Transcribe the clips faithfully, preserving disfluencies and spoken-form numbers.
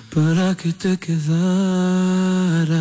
para que te quedaras.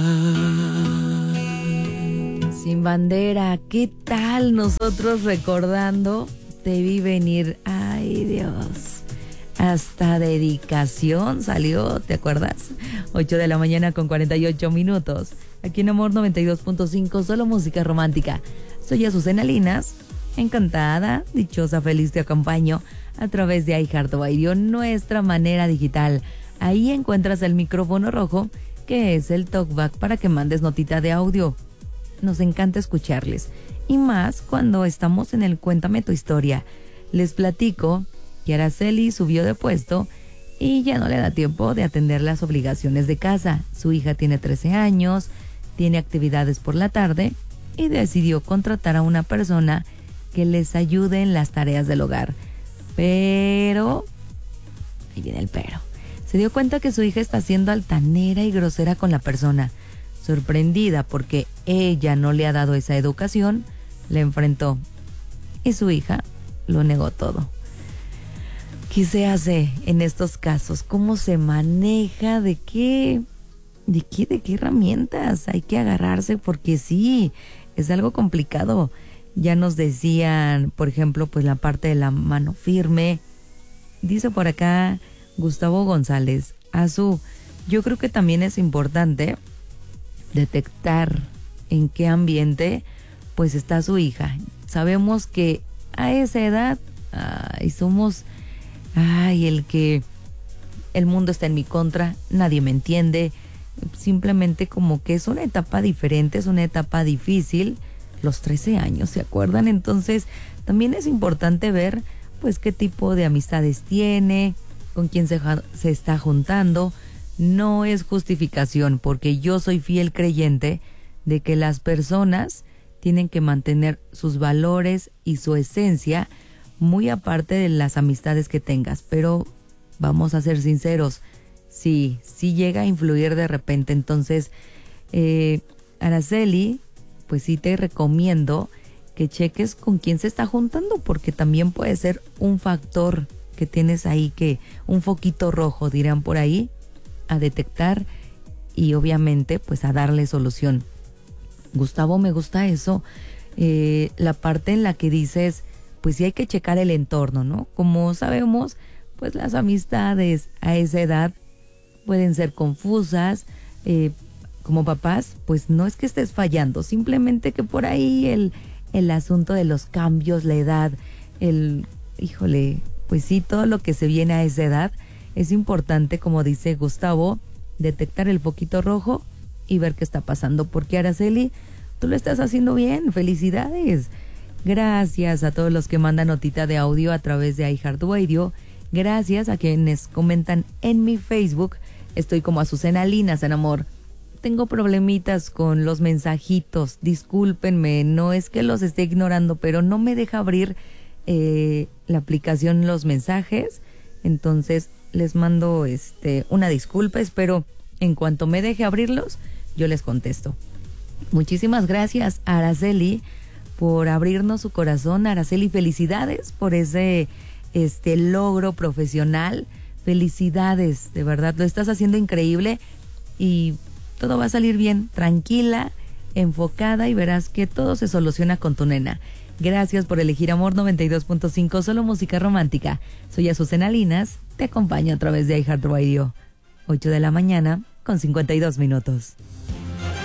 Sin Bandera, ¿qué tal nosotros recordando? Te vi venir, ay Dios, hasta dedicación salió, ¿te acuerdas? ocho de la mañana con cuarenta y ocho minutos, aquí en Amor noventa y dos punto cinco, solo música romántica. Soy Azucena Linas, encantada, dichosa, feliz, te acompaño a través de iHeartRadio, nuestra manera digital. Ahí encuentras el micrófono rojo, que es el talkback para que mandes notita de audio. Nos encanta escucharles, y más cuando estamos en el Cuéntame tu historia. Les platico que Araceli subió de puesto y ya no le da tiempo de atender las obligaciones de casa. Su hija tiene trece años, tiene actividades por la tarde y decidió contratar a una persona que les ayude en las tareas del hogar. Pero, ahí viene el pero, se dio cuenta que su hija está siendo altanera y grosera con la persona. Sorprendida porque ella no le ha dado esa educación, le enfrentó y su hija lo negó todo. ¿Qué se hace en estos casos? ¿Cómo se maneja? ¿De qué? ¿De qué? ¿De qué herramientas hay que agarrarse? Porque sí, es algo complicado. Ya nos decían, por ejemplo, pues la parte de la mano firme. Dice por acá Gustavo González, Azú, yo creo que también es importante detectar en qué ambiente pues está su hija. Sabemos que a esa edad ay, somos ay, el que el mundo está en mi contra, nadie me entiende, simplemente como que es una etapa diferente, es una etapa difícil, los trece años, ¿se acuerdan? Entonces también es importante ver pues qué tipo de amistades tiene, con quién se, se está juntando. No es justificación, porque yo soy fiel creyente de que las personas tienen que mantener sus valores y su esencia muy aparte de las amistades que tengas. Pero vamos a ser sinceros, sí, sí llega a influir de repente. Entonces, eh, Araceli, pues sí te recomiendo que cheques con quién se está juntando, porque también puede ser un factor que tienes ahí, que un foquito rojo, dirán por ahí, a detectar y obviamente pues a darle solución. Gustavo, me gusta eso, eh, la parte en la que dices pues sí hay que checar el entorno, ¿no? Como sabemos pues las amistades a esa edad pueden ser confusas, eh, como papás pues no es que estés fallando, simplemente que por ahí el, el asunto de los cambios, la edad, el, híjole, pues sí, todo lo que se viene a esa edad. Es importante, como dice Gustavo, detectar el foquito rojo y ver qué está pasando. Porque Araceli, tú lo estás haciendo bien. ¡Felicidades! Gracias a todos los que mandan notita de audio a través de iHeartRadio. Gracias a quienes comentan en mi Facebook. Estoy como Azucena Linas en Amor. Tengo problemitas con los mensajitos. Discúlpenme, no es que los esté ignorando, pero no me deja abrir eh, la aplicación los mensajes. Entonces les mando este una disculpa, espero en cuanto me deje abrirlos, yo les contesto. Muchísimas gracias a Araceli por abrirnos su corazón. Araceli, felicidades por ese este logro profesional. Felicidades, de verdad, lo estás haciendo increíble y todo va a salir bien. Tranquila, enfocada y verás que todo se soluciona con tu nena. Gracias por elegir Amor noventa y dos punto cinco, solo música romántica. Soy Azucena Linas, te acompaño a través de iHeartRadio. ocho de la mañana con cincuenta y dos minutos.